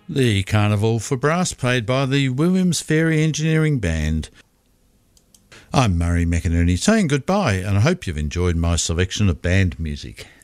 The Carnival for Brass, played by the Williams Ferry Engineering Band. I'm Murray McInerney saying goodbye, and I hope you've enjoyed my selection of band music.